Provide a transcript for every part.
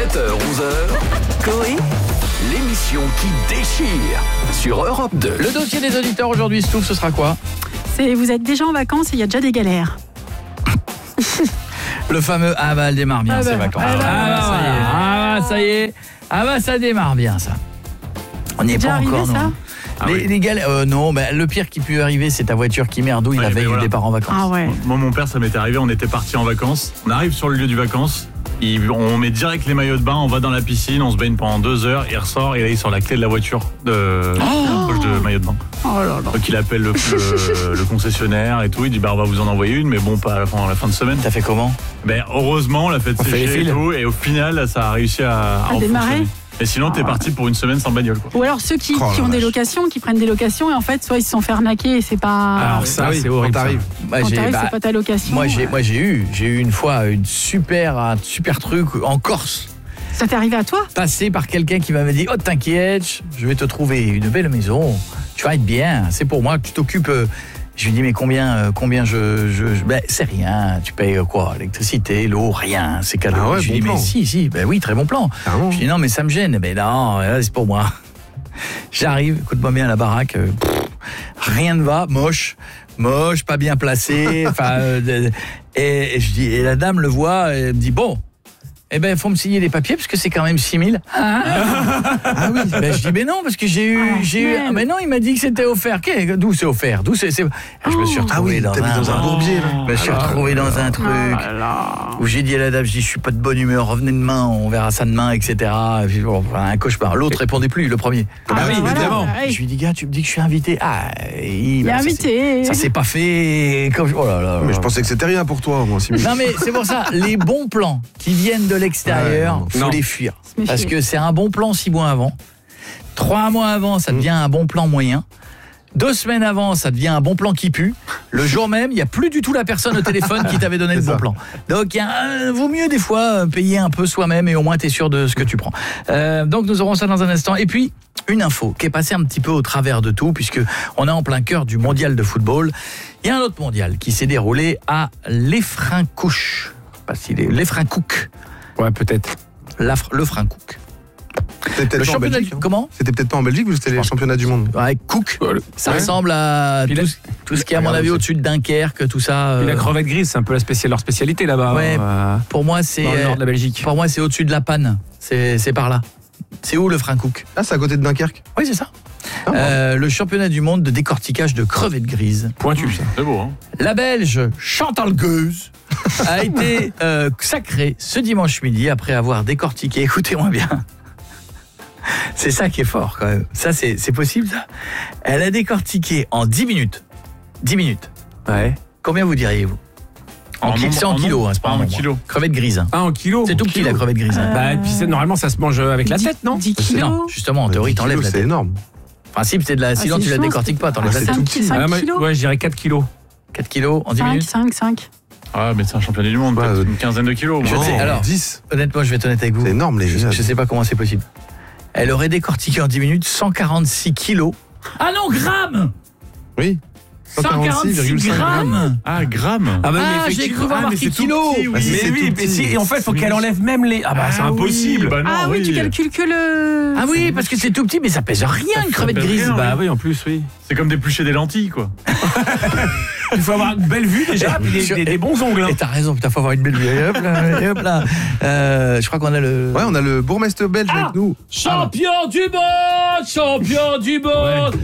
7h-11h, Coé, l'émission qui déchire sur Europe 2. Le dossier des auditeurs aujourd'hui, Stouff, ce sera quoi ? Vous êtes déjà en vacances et il y a déjà des galères. Le fameux elle démarre bien ces vacances. Ça y est. Ça démarre bien ça. On n'y est pas encore, non. Les galères, non, le pire qui peut arriver, c'est ta voiture qui merdouille la veille du départ en vacances. Ah ouais. Moi, mon père, ça m'était arrivé, on était parti en vacances. On arrive sur le lieu du vacances, on met direct les maillots de bain, on va dans la piscine, on se baigne pendant 2 heures, il ressort et là, il sort la clé de la voiture de poche de maillot de bain. Oh là là. Donc il appelle le concessionnaire et tout, il dit on va vous en envoyer une, mais bon, pas à la fin de semaine. T'as fait comment ? Heureusement, on l'a fait sécher et tout, et au final, ça a réussi à démarrer. Et sinon, t'es parti pour une semaine sans bagnole, quoi. Ou alors ceux qui ont des locations, qui prennent des locations et en fait, soit ils se sont fait arnaquer et c'est pas. Alors ça, c'est horrible. Quand t'arrives, c'est pas ta location. Moi, j'ai eu une fois un super truc en Corse. Ça t'est arrivé à toi ? Passé par quelqu'un qui m'avait dit t'inquiète, je vais te trouver une belle maison. Tu vas être bien. C'est pour moi que tu t'occupes. Je lui dis mais combien c'est rien, tu payes quoi, l'électricité, l'eau, rien, c'est cadeau. Ah ouais, je lui dis mais si, oui, très bon plan. Ah bon. Je lui dis non mais ça me gêne, mais non, c'est pour moi. J'arrive, écoute-moi bien à la baraque, rien ne va, moche, pas bien placé, et je dis, et la dame le voit et me dit bon. Il faut me signer les papiers parce que c'est quand même 6 000. Ah oui. Je dis mais non parce que j'ai eu mais non, il m'a dit que c'était offert. D'où c'est offert ? Je me suis retrouvé dans un bourbier. Je me suis retrouvé dans un truc où j'ai dit à la dame, je suis pas de bonne humeur, revenez demain, on verra ça demain, etc. Et puis, un cauchemar. L'autre répondait plus, le premier. Oui, évidemment. Je lui dis gars, tu me dis que je suis invité. Il est invité. Ça s'est pas fait. Oh là là. Mais je pensais que c'était rien pour toi, moi. Non mais c'est pour ça, les bons plans qui viennent de l'extérieur, faut les fuir. Parce que c'est un bon plan 6 mois avant. 3 mois avant, ça devient un bon plan moyen. 2 semaines avant, ça devient un bon plan qui pue. Le jour même, il n'y a plus du tout la personne au téléphone qui t'avait donné le bon plan. Donc, vaut mieux des fois payer un peu soi-même et au moins tu es sûr de ce que tu prends. Donc, nous aurons ça dans un instant. Et puis, une info qui est passée un petit peu au travers de tout, puisque on est en plein cœur du mondial de football. Il y a un autre mondial qui s'est déroulé à Lefrancouch. Pas si Lefrancouch. Ouais, peut-être. Le Francouk. C'était peut-être pas en Belgique. Comment ? C'était peut-être pas en Belgique ou c'était les championnats du monde ? Ouais, Cook. Ça ressemble à tout ce qui est à mon avis au-dessus de Dunkerque, tout ça. Et la crevette grise, c'est un peu leur spécialité là-bas. Ouais. Pour moi, c'est dans le nord de la Belgique. Pour moi, c'est au-dessus de la Panne. C'est par là. C'est où le Francouk ? Ah, c'est à côté de Dunkerque. Oui, c'est ça. Le championnat du monde de décortiquage de crevettes grises. Pointu, ça. C'est beau, hein. La Belge Chantal Gueuse a été sacrée ce dimanche midi après avoir décortiqué, écoutez-moi bien, c'est ça qui est fort quand même, ça c'est possible ça. Elle a décortiqué en 10 minutes. 10 minutes. Ouais. Combien vous diriez-vous ? C'est en kilos, c'est pas en kilos. Crevette grise. Ah, en kilos. C'est tout petit la crevette grise. Et puis normalement ça se mange avec la tête, non ? 10 kilos. Non, justement, en théorie, t'enlèves la tête. C'est énorme. En principe, c'est de la... sinon tu la décortiques pas, t'enlèves la tête. 5 kilos. Ouais, je dirais 4 kilos. 4 kilos en 10 minutes. 5. Ah, mais c'est un championnat du monde, une quinzaine de kilos. Je sais, alors, 10. Honnêtement, je vais être honnête avec vous. C'est énorme, les gars. Je sais pas comment c'est possible. Elle aurait décortiqué en 10 minutes 146 kilos. Ah non, grammes ! Oui. 146 grammes. Ah, grammes. J'ai cru voir marqué kilos. Et en fait, il faut qu'elle enlève même les... c'est impossible. Tu calcules que le... Ah oui, parce que c'est tout petit, mais ça pèse rien, une crevette grise. Oui, en plus, oui. C'est comme d'éplucher des lentilles, quoi. Il faut avoir une belle vue déjà, puis des bons ongles. Et t'as raison, putain, faut avoir une belle vue. Hop là. Je crois qu'on a le... Ouais, on a le bourgmestre belge avec nous. Champion du monde. Champion du monde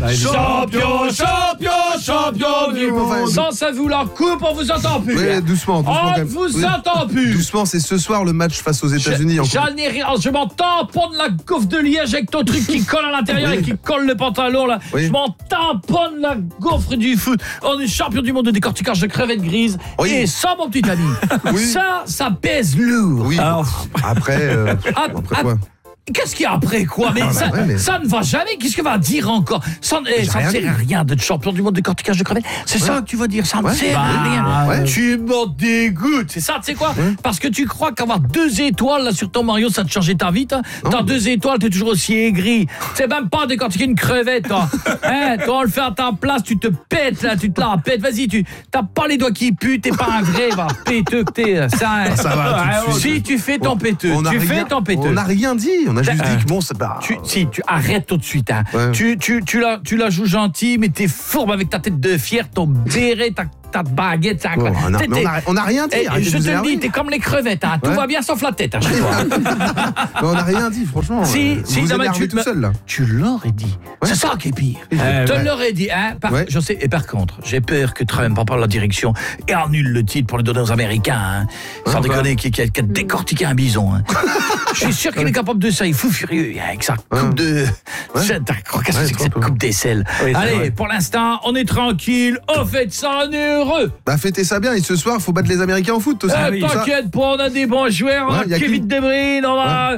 du monde. Sans ça vous leur coupe, on vous entend plus. Ouais, doucement. On vous entend plus. Doucement, c'est ce soir le match face aux États-Unis. Je m'en tamponne la gaufre de liège avec ton truc qui colle à l'intérieur et qui colle le pantalon là. Oui. Je m'en tamponne la gaufre du foot. On est champion du monde de décortiquage de crevettes grises. Oui. Et ça, mon petit ami, ça pèse lourd. Oui. Alors, après quoi qu'est-ce qu'il y a après quoi? Mais, ça ne va jamais. Qu'est-ce que va dire encore? Ça ne sert à rien d'être champion du monde de cortiquage de crevettes. C'est ça que tu vas dire. Ça ne sert à rien. Tu m'en dégoûtes. C'est ça, tu sais quoi? Parce que tu crois qu'avoir 2 étoiles là sur ton Mario, ça te changeait ta vie. T'as 2 étoiles, t'es toujours aussi aigri. C'est même pas décortiquer une crevette, toi. Toi, on le fait à ta place, tu te pètes là, tu te la pètes. Vas-y, t'as pas les doigts qui puent, t'es pas un vrai, va péteux que t'es. Ça va. Si tu fais ton péteux, On n'a rien dit. On a juste dit que bon, c'est pas. Tu arrêtes tout de suite. Tu la joues gentil, mais t'es fourbe avec ta tête de fier, ton béret, ta baguette, c'est incroyable. On n'a rien dit. Je te le dis, t'es comme les crevettes, tout va bien sauf la tête à chaque fois. On n'a rien dit, franchement. Si, vous énervez tout seul là. Tu l'aurais dit. C'est ça qui est pire. Tu l'aurais dit, je sais. Et par contre, j'ai peur que Trump, en parlant de la direction, et annule le titre pour le donner aux Américains. Sans déconner, qui a décortiqué un bison. Je suis sûr qu'il est capable de ça. Il est fou furieux avec sa coupe de. Qu'est-ce que c'est que cette coupe d'aisselle? Allez, pour l'instant, on est tranquille. On fait ça, on est heureux. Fêtez ça bien. Et ce soir, il faut battre les Américains au foot aussi. T'inquiète pas, on a des bons joueurs. Kevin De Bruyne, on va.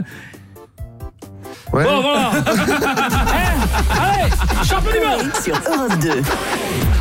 Bon, voilà. Allez, champion du monde sur Europe 2.